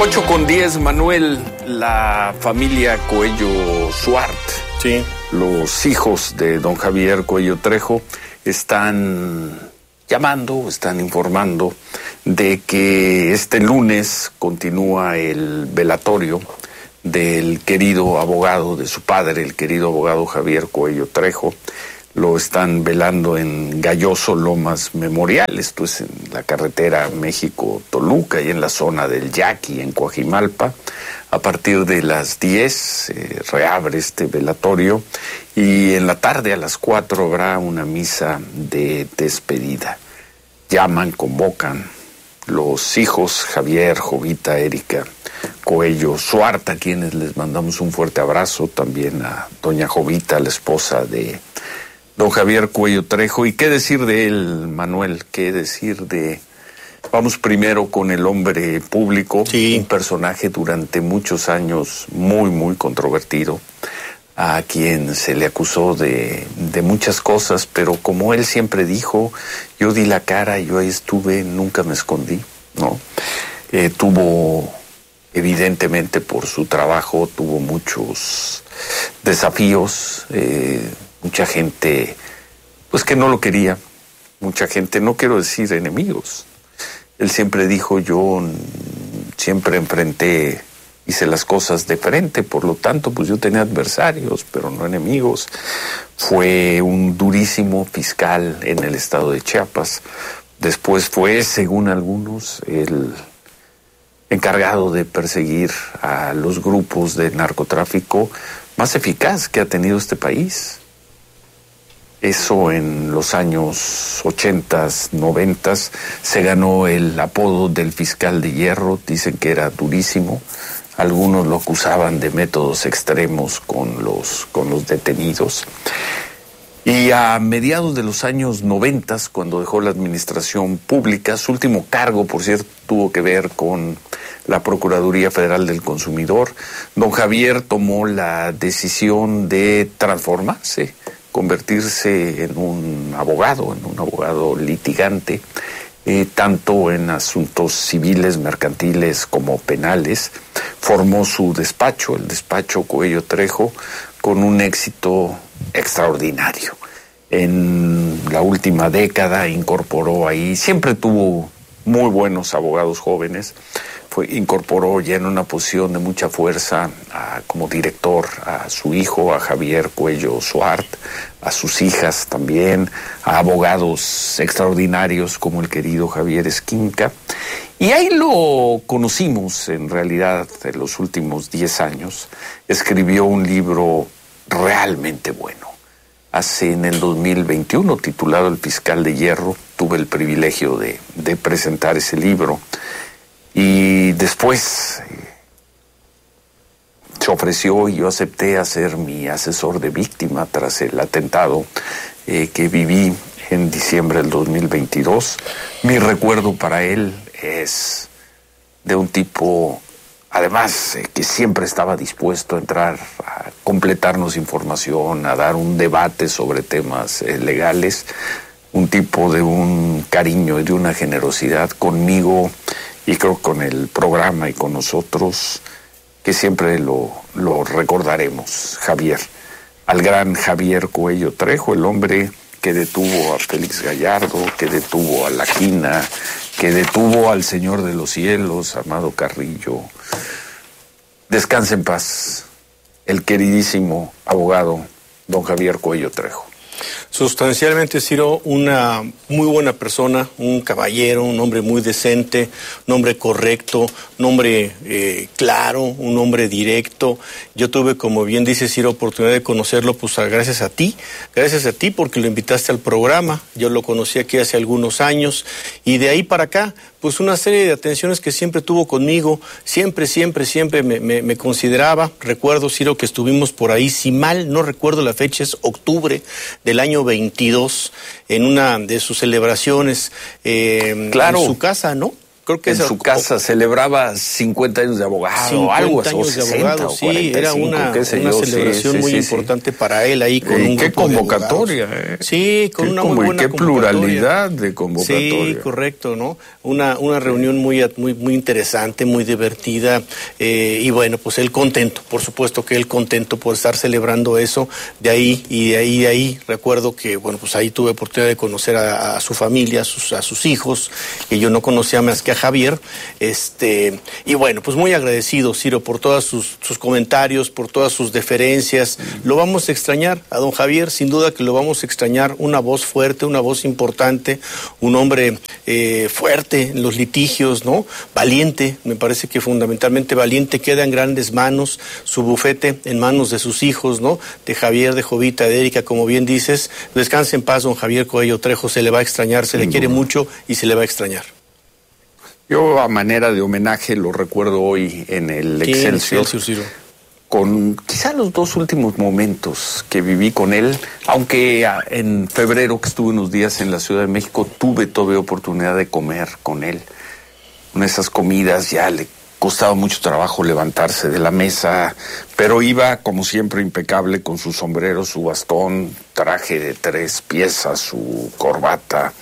8:10, Manuel, la familia Coello Suart, sí, los hijos de don Javier Coello Trejo, están llamando, están informando de que este lunes continúa el velatorio del querido abogado de su padre, el querido abogado Javier Coello Trejo. Lo están velando en Galloso Lomas Memorial, esto es en la carretera México-Toluca y en la zona del Yaqui, en Coajimalpa. A partir de las 10 reabre este velatorio y en la tarde a las 4 habrá una misa de despedida. Llaman, convocan los hijos Javier, Jovita, Erika Coello Suart, a quienes les mandamos un fuerte abrazo, también a doña Jovita, la esposa de don Javier Coello Trejo. ¿Y qué decir de él, Manuel? ¿Qué decir de...? Vamos primero con el hombre público, sí, un personaje durante muchos años muy, muy controvertido, a quien se le acusó de muchas cosas, pero como él siempre dijo, yo di la cara, yo ahí estuve, nunca me escondí, ¿no? Tuvo, evidentemente por su trabajo, tuvo muchos desafíos, mucha gente, pues que no lo quería, mucha gente, no quiero decir enemigos. Él siempre dijo, yo siempre enfrenté, hice las cosas de frente, por lo tanto, pues yo tenía adversarios, pero no enemigos. Fue un durísimo fiscal en el estado de Chiapas. Después fue, según algunos, el encargado de perseguir a los grupos de narcotráfico más eficaz que ha tenido este país. Eso en los años 80s, 90s, se ganó el apodo del fiscal de hierro, dicen que era durísimo. Algunos lo acusaban de métodos extremos con los detenidos. Y a mediados de los años 90, cuando dejó la administración pública, su último cargo, por cierto, tuvo que ver con la Procuraduría Federal del Consumidor, don Javier tomó la decisión de transformarse, convertirse en un abogado litigante, tanto en asuntos civiles, mercantiles como penales. Formó su despacho, el despacho Coello Trejo, con un éxito extraordinario. En la última década incorporó ahí, siempre tuvo muy buenos abogados jóvenes, incorporó ya en una posición de mucha fuerza como director a su hijo, a Javier Coello Suart, a sus hijas también, a abogados extraordinarios como el querido Javier Esquinca. Y ahí lo conocimos en realidad en los últimos 10 años. Escribió un libro realmente bueno. En el 2021, titulado El Fiscal de Hierro, tuve el privilegio de presentar ese libro. Y después se ofreció y yo acepté a ser mi asesor de víctima tras el atentado que viví en diciembre del 2022. Mi recuerdo para él es de un tipo, además, que siempre estaba dispuesto a entrar a completarnos información, a dar un debate sobre temas legales, un tipo de un cariño y de una generosidad conmigo y creo con el programa y con nosotros, que siempre lo recordaremos, Javier. Al gran Javier Coello Trejo, el hombre que detuvo a Félix Gallardo, que detuvo a La Quina, que detuvo al Señor de los Cielos, Amado Carrillo. Descanse en paz, el queridísimo abogado don Javier Coello Trejo. Sustancialmente, Ciro, una muy buena persona, un caballero, un hombre muy decente, un hombre correcto, un hombre claro, un hombre directo. Yo tuve, como bien dice Ciro, oportunidad de conocerlo, pues gracias a ti porque lo invitaste al programa. Yo lo conocí aquí hace algunos años y de ahí para acá, pues una serie de atenciones que siempre tuvo conmigo, siempre me consideraba. Recuerdo, Ciro, que estuvimos por ahí, si mal no recuerdo la fecha, es octubre del año 22, en una de sus celebraciones claro, en su casa, ¿no? creo que en su casa celebraba 50 años de abogado, o algo así, 60 abogado, o 45, era una celebración muy importante para él ahí con un qué grupo convocatoria, Sí, con una muy buena qué pluralidad de convocatoria. Sí, correcto, ¿no? Una reunión muy interesante, muy divertida, y bueno, pues él contento, por supuesto que él contento por estar celebrando eso, de ahí recuerdo que, bueno, pues ahí tuve oportunidad de conocer a su familia, a sus hijos, que yo no conocía más que a Javier, y bueno, pues muy agradecido, Ciro, por todos sus comentarios, por todas sus deferencias. Lo vamos a extrañar a don Javier, sin duda que lo vamos a extrañar, una voz fuerte, una voz importante, un hombre fuerte en los litigios, ¿no? Valiente, me parece que fundamentalmente valiente, queda en grandes manos, su bufete en manos de sus hijos, ¿no? De Javier, de Jovita, de Erika, como bien dices. Descanse en paz, don Javier Coello Trejo, se le va a extrañar, se le quiere mucho y se le va a extrañar. Yo, a manera de homenaje, lo recuerdo hoy en el Excelsior, Ciro, con quizá los 2 últimos momentos que viví con él, aunque en febrero, que estuve unos días en la Ciudad de México, tuve oportunidad de comer con él. En esas comidas ya le costaba mucho trabajo levantarse de la mesa, pero iba, como siempre, impecable con su sombrero, su bastón, traje de 3 piezas, su corbata,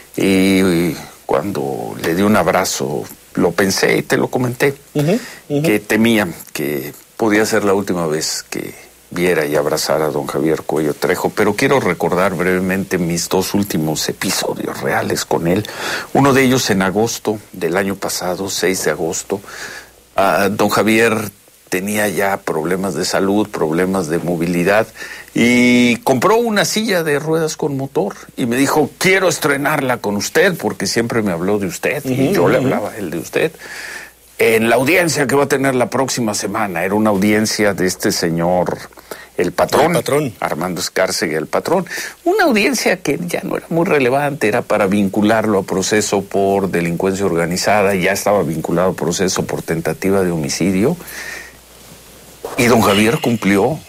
y cuando le di un abrazo, lo pensé y te lo comenté, que temía que podía ser la última vez que viera y abrazara a don Javier Coello Trejo, pero quiero recordar brevemente mis 2 últimos episodios reales con él. Uno de ellos en agosto del año pasado, 6 de agosto. Don Javier tenía ya problemas de salud, problemas de movilidad, y compró una silla de ruedas con motor y me dijo, quiero estrenarla con usted, porque siempre me habló de usted, y yo le hablaba a él de usted, en la audiencia que va a tener la próxima semana. Era una audiencia de este señor, el patrón. Armando Escárcega, el patrón. Una audiencia que ya no era muy relevante, era para vincularlo a proceso por delincuencia organizada, ya estaba vinculado a proceso por tentativa de homicidio. Y don Javier cumplió.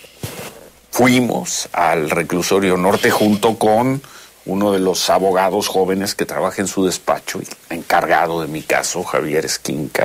Fuimos al reclusorio norte junto con uno de los abogados jóvenes que trabaja en su despacho, encargado de mi caso, Javier Esquinca.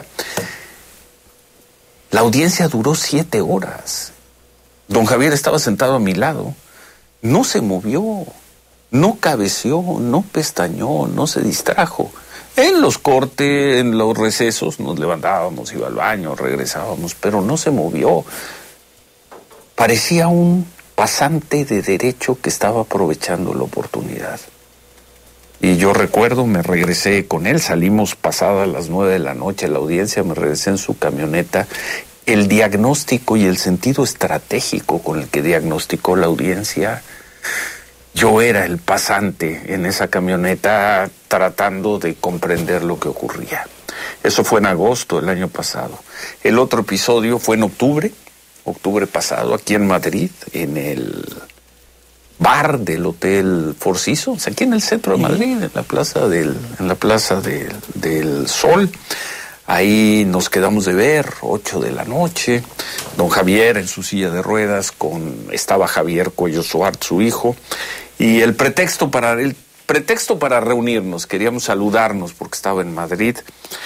La audiencia duró 7 horas. Don Javier estaba sentado a mi lado. No se movió, no cabeceó, no pestañeó, no se distrajo. En los cortes, en los recesos, nos levantábamos, iba al baño, regresábamos, pero no se movió. Parecía un pasante de derecho que estaba aprovechando la oportunidad. Y yo recuerdo, me regresé con él, salimos pasadas las 9 de la noche a la audiencia, me regresé en su camioneta. El diagnóstico y el sentido estratégico con el que diagnosticó la audiencia, yo era el pasante en esa camioneta tratando de comprender lo que ocurría. Eso fue en agosto del año pasado. El otro episodio fue en octubre pasado, aquí en Madrid, en el bar del Hotel Four Seasons, aquí en el centro de Madrid, en la plaza del Sol. Ahí nos quedamos de ver, 8 de la noche, don Javier en su silla de ruedas, estaba Javier Coello Suart, su hijo, y el pretexto para reunirnos, queríamos saludarnos porque estaba en Madrid,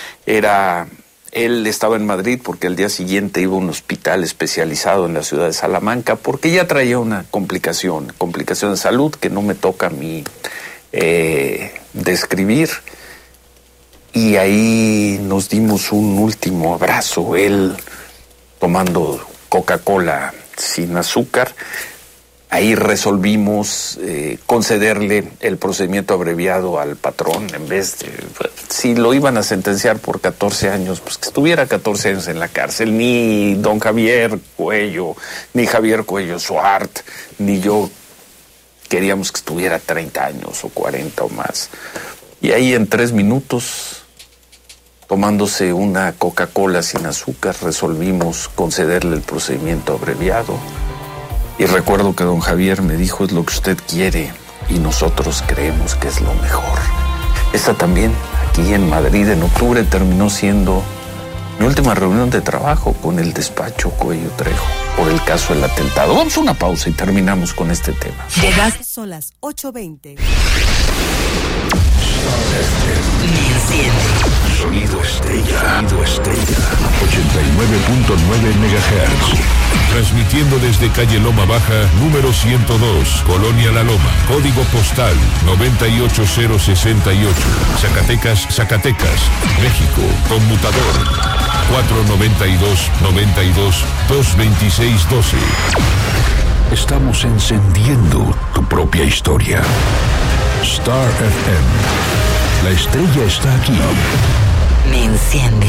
él estaba en Madrid porque al día siguiente iba a un hospital especializado en la ciudad de Salamanca, porque ya traía una complicación de salud que no me toca a mí describir. Y ahí nos dimos un último abrazo, él tomando Coca-Cola sin azúcar. Ahí resolvimos concederle el procedimiento abreviado al patrón, en vez de, si lo iban a sentenciar por 14 años, pues que estuviera 14 años en la cárcel. Ni don Javier Coello, ni Javier Coello Suart, ni yo queríamos que estuviera 30 años o 40 o más. Y ahí en 3 minutos, tomándose una Coca-Cola sin azúcar, resolvimos concederle el procedimiento abreviado. Y recuerdo que don Javier me dijo, es lo que usted quiere y nosotros creemos que es lo mejor. Esta también, aquí en Madrid, en octubre, terminó siendo mi última reunión de trabajo con el despacho Coello Trejo por el caso del atentado. Vamos a una pausa y terminamos con este tema. Son las 8:20. Sonido Estrella. 89.9 MHz. Transmitiendo desde calle Loma Baja, número 102, Colonia La Loma. Código postal 98068. Zacatecas, México. Conmutador 492-92-226-12. Estamos encendiendo tu propia historia. Star FM. La estrella está aquí. Me enciende.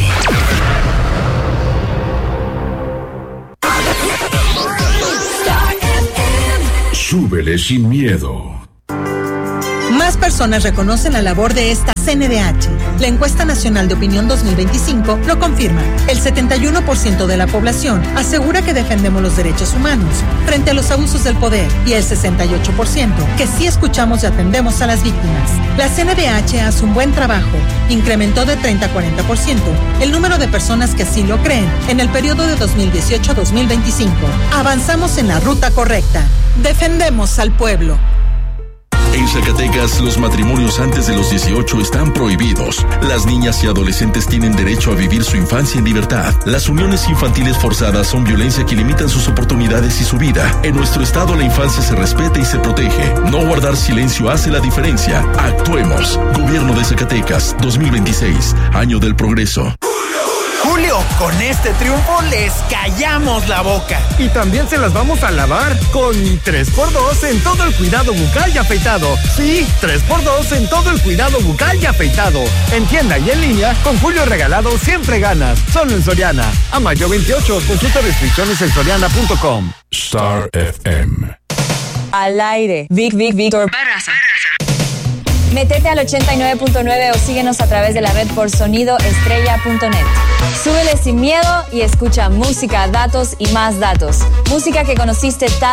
Súbele sin miedo. Más personas reconocen la labor de esta CNDH. La encuesta nacional de opinión 2025 lo confirma. El 71% de la población asegura que defendemos los derechos humanos frente a los abusos del poder y el 68% que sí escuchamos y atendemos a las víctimas. La CNDH hace un buen trabajo. Incrementó de 30 a 40% el número de personas que así lo creen en el periodo de 2018 a 2025. Avanzamos en la ruta correcta. Defendemos al pueblo. En Zacatecas, los matrimonios antes de los 18 están prohibidos. Las niñas y adolescentes tienen derecho a vivir su infancia en libertad. Las uniones infantiles forzadas son violencia que limitan sus oportunidades y su vida. En nuestro estado, la infancia se respeta y se protege. No guardar silencio hace la diferencia. Actuemos. Gobierno de Zacatecas, 2026, año del progreso. Julio, con este triunfo les callamos la boca. Y también se las vamos a lavar con 3x2 en todo el cuidado bucal y afeitado. Sí, 3x2 en todo el cuidado bucal y afeitado. En tienda y en línea, con Julio regalado siempre ganas. Solo en Soriana. A mayo 28, consulta restricciones en soriana.com. Star FM. Al aire. Víctor Barraza. Métete al 89.9 o síguenos a través de la red por sonidoestrella.net. Súbele sin miedo y escucha música, datos y más datos. Música que conociste